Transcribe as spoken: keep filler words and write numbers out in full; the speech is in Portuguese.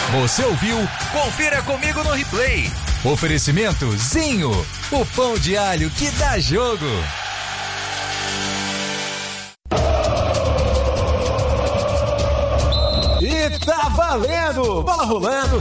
Você ouviu? Confira comigo no replay. Oferecimento Zinho, o pão de alho que dá jogo. E tá valendo! Bola rolando,